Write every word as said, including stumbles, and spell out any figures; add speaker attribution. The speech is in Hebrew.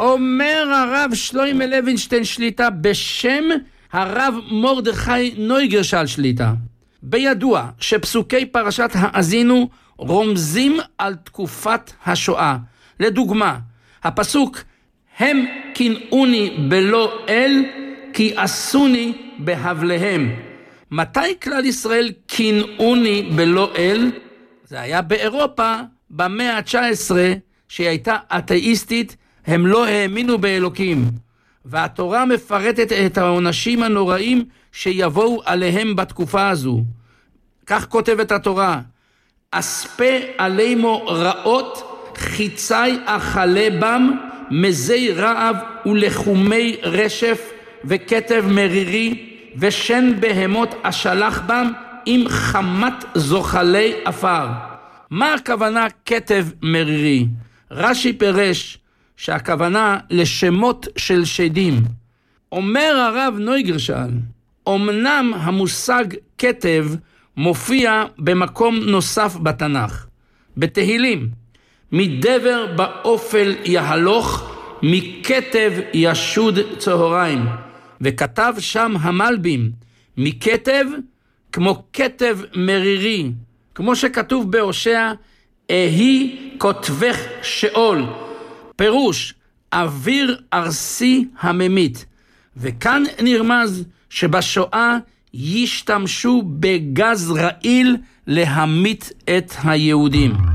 Speaker 1: אומר הרב שלוימה לוינשטיין שליטה בשם הרב מרדכי נויגרשל שליטה. בידוע שפסוקי פרשת האזינו רומזים על תקופת השואה. לדוגמה, הפסוק הם קינאוני בלא אל כי עשוני בהבליהם. מתי כלל ישראל קינאוני בלא אל? זה היה באירופה במאה ה-תשע עשרה, שהיא הייתה אתאיסטית, הם לא האמינו באלוקים. והתורה מפרטת את העונשים הנוראים שיבואו עליהם בתקופה הזו. כך כותבת התורה, אספה עלימו רעות, חיצי אכלה בם, מזי רעב ולחומי רשף וכתב מרירי, ושן בהמות אשלח בם עם חמת זוחלי אפר. מה הכוונה כתב מרירי? רש"י פירש שהכוונה לשמות של שדים. אומר הרב נויגרשל, אמנם המושג כתב מופיע במקום נוסף בתנ"ך, בתהילים, מדבר באופל יהלוך, מכתב ישוד צהריים, וכתב שם המלבים, מכתב כמו כתב מרירי, כמו שכתוב בהושע, אהי כותבך שאול, פירוש אוויר ארסי הממית. וכאן נרמז שבשואה ישתמשו בגז רעיל להמית את היהודים.